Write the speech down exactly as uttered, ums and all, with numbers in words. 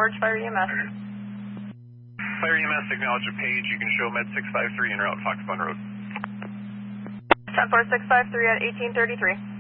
Porch Fire E M S. Fire E M S, acknowledge a page. You can show Med six five three en route, Fox Bund Road. ten four six five three at eighteen thirty-three.